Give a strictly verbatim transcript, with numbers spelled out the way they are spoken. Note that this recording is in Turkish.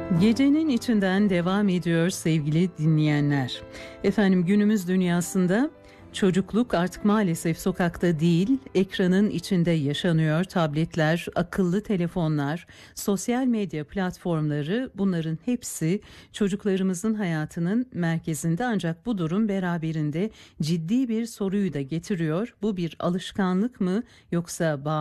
Gecenin içinden devam ediyor sevgili dinleyenler. Efendim günümüz dünyasında çocukluk artık maalesef sokakta değil, ekranın içinde yaşanıyor. Tabletler, akıllı telefonlar, sosyal medya platformları, bunların hepsi çocuklarımızın hayatının merkezinde. Ancak bu durum beraberinde ciddi bir soruyu da getiriyor. Bu bir alışkanlık mı yoksa bağımlılık?